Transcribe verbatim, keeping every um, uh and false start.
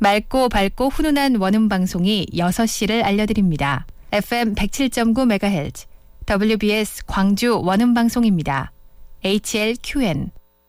맑고 밝고 훈훈한 원음 방송이 여섯 시를 알려드립니다. 에프엠 백칠 점 구 메가헤르츠 더블유비에스 광주 원음 방송입니다. 에이치엘큐엔